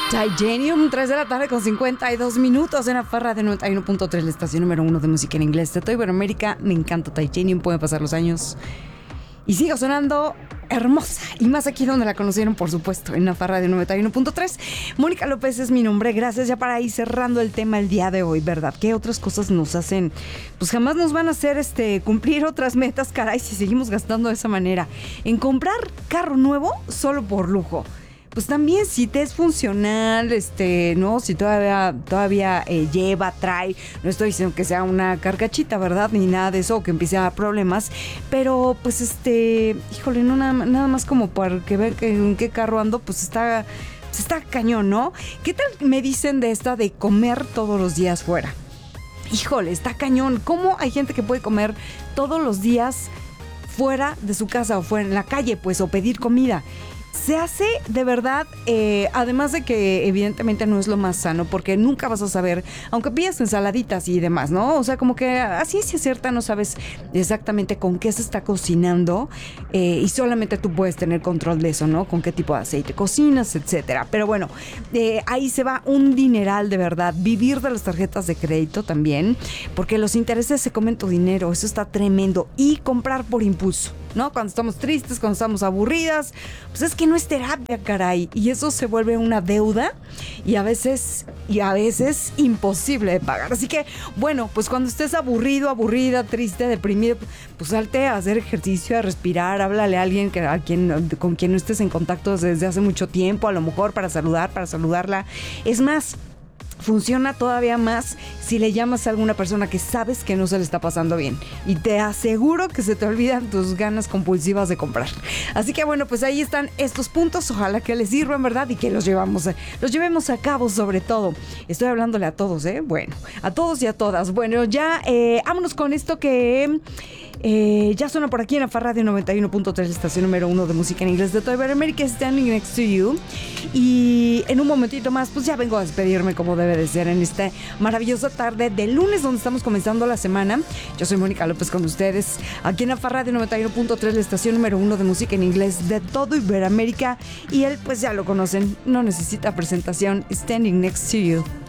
Titanium, 3 de la tarde con 52 minutos en la Farra de 91.3, la estación número 1 de música en inglés de toda Iberoamérica. Me encanta Titanium, pueden pasar los años y sigue sonando hermosa. Y más aquí donde la conocieron, por supuesto, en la Farra de 91.3. Mónica López es mi nombre. Gracias, ya para ir cerrando el tema el día de hoy, ¿verdad? ¿Qué otras cosas nos hacen? Pues jamás nos van a hacer cumplir otras metas, caray, si seguimos gastando de esa manera. En comprar carro nuevo solo por lujo. Pues también si te es funcional, ¿no? Si todavía lleva, trae, no estoy diciendo que sea una carcachita, ¿verdad? Ni nada de eso, que empiece a dar problemas, pero pues híjole, no nada más como para que vean en qué carro ando, pues está cañón, ¿no? ¿Qué tal me dicen de esta de comer todos los días fuera? Híjole, está cañón. ¿Cómo hay gente que puede comer todos los días fuera de su casa o fuera en la calle, pues, o pedir comida? Se hace de verdad, además de que evidentemente no es lo más sano, porque nunca vas a saber, aunque pidas ensaladitas y demás, ¿no? O sea, como que así es cierta, no sabes exactamente con qué se está cocinando, y solamente tú puedes tener control de eso, ¿no? Con qué tipo de aceite cocinas, etcétera. Pero bueno, ahí se va un dineral de verdad. Vivir de las tarjetas de crédito también, porque los intereses se comen tu dinero, eso está tremendo. Y comprar por impulso, ¿no? Cuando estamos tristes, cuando estamos aburridas, pues es que no es terapia, caray, y eso se vuelve una deuda y a veces imposible de pagar. Así que, bueno, pues cuando estés aburrido, aburrida, triste, deprimido, pues salte a hacer ejercicio, a respirar, háblale a alguien con quien no estés en contacto desde hace mucho tiempo, a lo mejor para saludarla. Es más, funciona todavía más si le llamas a alguna persona que sabes que no se le está pasando bien, y te aseguro que se te olvidan tus ganas compulsivas de comprar. Así que bueno, pues ahí están estos puntos, ojalá que les sirvan, ¿verdad? Y que los llevemos a cabo, sobre todo. Estoy hablándole a todos, bueno, a todos y a todas. Bueno, ya vámonos con esto que ya suena por aquí en la Farra de 91.3, la estación número 1 de música en inglés de toda Iberoamérica, Standing Next to You. Y en un momentito más, pues ya vengo a despedirme como debe de ser en esta maravillosa tarde de lunes, donde estamos comenzando la semana. Yo soy Mónica López con ustedes, aquí en la Farra de 91.3, la estación número 1 de música en inglés de todo Iberoamérica. Y él, pues ya lo conocen, no necesita presentación, Standing Next to You.